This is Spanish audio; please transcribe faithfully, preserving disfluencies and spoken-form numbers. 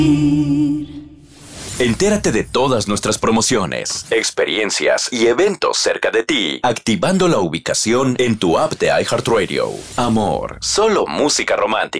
Entérate de todas nuestras promociones, experiencias y eventos cerca de ti, activando la ubicación en tu app de iHeartRadio. Amor, solo música romántica.